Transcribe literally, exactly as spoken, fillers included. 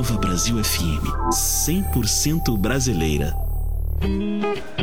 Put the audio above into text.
Nova Brasil F M, cem por cento brasileira.